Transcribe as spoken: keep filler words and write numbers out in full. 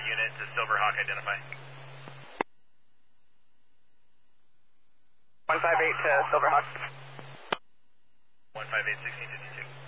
unit to Silverhawk, identify. one five eight to Silverhawk. one five eight, sixteen fifty-two.